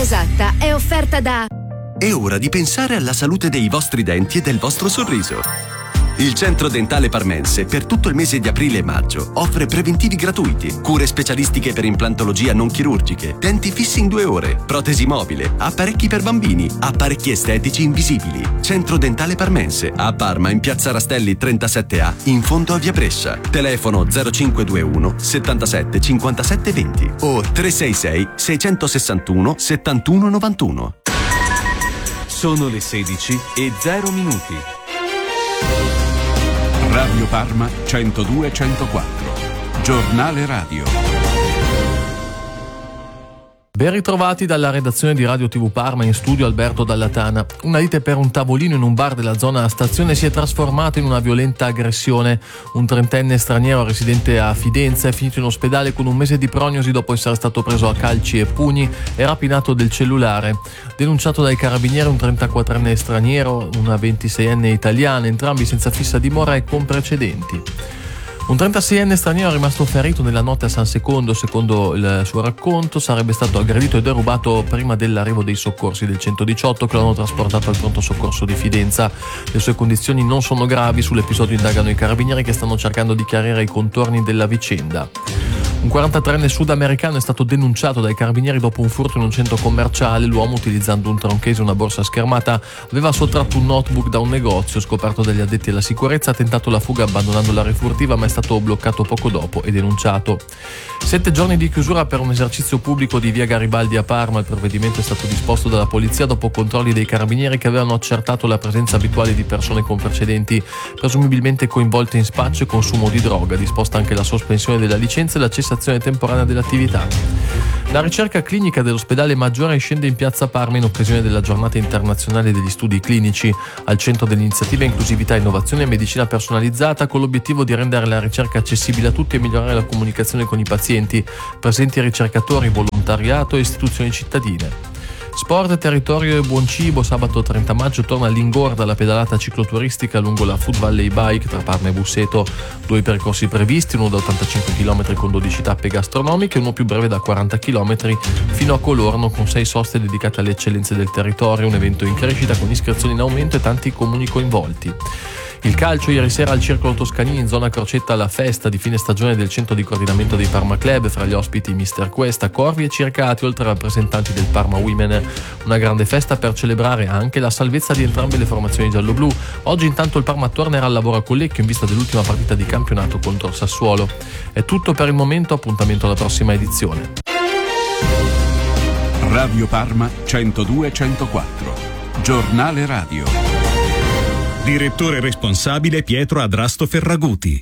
esatta è offerta da... È ora di pensare alla salute dei vostri denti e del vostro sorriso. Il Centro Dentale Parmense, per tutto il mese di aprile e maggio, offre preventivi gratuiti, cure specialistiche per implantologia non chirurgiche, denti fissi in 2 ore, protesi mobile, apparecchi per bambini, apparecchi estetici invisibili. Centro Dentale Parmense, a Parma, in piazza Rastelli 37A, in fondo a via Brescia. Telefono 0521 77 57 20 o 366 661 71 91. Sono le 16:00. Radio Parma 102-104. Giornale radio. Ben ritrovati dalla redazione di Radio TV Parma, in studio Alberto Dallatana. Una lite per un tavolino in un bar della zona stazione si è trasformata in una violenta aggressione. Un 30enne straniero residente a Fidenza è finito in ospedale con un mese di prognosi dopo essere stato preso a calci e pugni e rapinato del cellulare. Denunciato dai carabinieri un 34enne straniero, una 26enne italiana, entrambi senza fissa dimora e con precedenti. Un 36enne straniero è rimasto ferito nella notte a San Secondo. Secondo il suo racconto sarebbe stato aggredito e derubato prima dell'arrivo dei soccorsi del 118 che l'hanno trasportato al pronto soccorso di Fidenza. Le sue condizioni non sono gravi. Sull'episodio indagano i carabinieri che stanno cercando di chiarire i contorni della vicenda. Un 43enne sudamericano è stato denunciato dai carabinieri dopo un furto in un centro commerciale. L'uomo, utilizzando un tronchese e una borsa schermata, aveva sottratto un notebook da un negozio. Scoperto dagli addetti alla sicurezza, ha tentato la fuga abbandonando la refurtiva, ma è stato bloccato poco dopo e denunciato. 7 giorni di chiusura per un esercizio pubblico di via Garibaldi a Parma. Il provvedimento è stato disposto dalla polizia dopo controlli dei carabinieri che avevano accertato la presenza abituale di persone con precedenti, presumibilmente coinvolte in spaccio e consumo di droga. Disposta anche la sospensione della licenza e la cessazione temporanea dell'attività. La ricerca clinica dell'ospedale Maggiore scende in piazza Parma in occasione della giornata internazionale degli studi clinici. Al centro dell'iniziativa inclusività, innovazione e medicina personalizzata, con l'obiettivo di rendere la ricerca accessibile a tutti e migliorare la comunicazione con i pazienti. Presenti ricercatori, volontariato e istituzioni cittadine. Sport, territorio e buon cibo. Sabato 30 maggio torna all'Ingorda la pedalata cicloturistica lungo la Food Valley Bike tra Parma e Busseto. 2 percorsi previsti, uno da 85 km con 12 tappe gastronomiche e uno più breve da 40 km fino a Colorno con 6 soste dedicate alle eccellenze del territorio. Un evento in crescita con iscrizioni in aumento e tanti comuni coinvolti. Il calcio, ieri sera al Circolo Toscanini in zona Crocetta la festa di fine stagione del centro di coordinamento dei Parma Club, fra gli ospiti Mister Questa, Corvi e Circati, oltre ai rappresentanti del Parma Women. Una grande festa per celebrare anche la salvezza di entrambe le formazioni giallo-blu. Oggi intanto il Parma tornerà al lavoro a Collecchio in vista dell'ultima partita di campionato contro il Sassuolo. È tutto per il momento, appuntamento alla prossima edizione. Radio Parma 102-104. Giornale radio. Direttore responsabile Pietro Adrasto Ferraguti.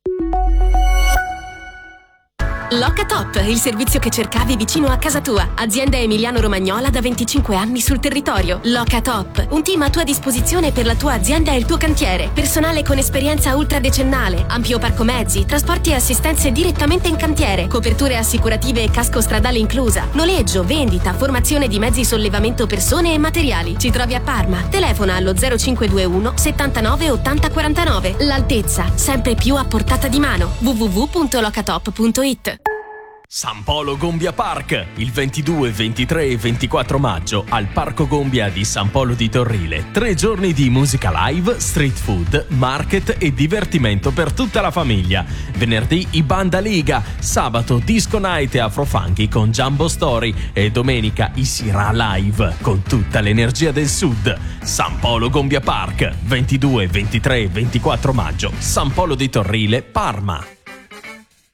Locatop, il servizio che cercavi vicino a casa tua. Azienda emiliano-romagnola da 25 anni sul territorio. Locatop, un team a tua disposizione per la tua azienda e il tuo cantiere. Personale con esperienza ultradecennale, ampio parco mezzi, trasporti e assistenze direttamente in cantiere, coperture assicurative e casco stradale inclusa, noleggio, vendita, formazione di mezzi sollevamento persone e materiali. Ci trovi a Parma. Telefona allo 0521 79 80 49. L'altezza, sempre più a portata di mano. www.locatop.it. San Polo Gombia Park, il 22, 23 e 24 maggio al Parco Gombia di San Polo di Torrile. 3 giorni di musica live, street food, market e divertimento per tutta la famiglia. Venerdì i Banda Liga, sabato disco night e afrofunky con Jumbo Story e domenica i Sira Live con tutta l'energia del sud. San Polo Gombia Park, 22, 23 e 24 maggio, San Polo di Torrile, Parma.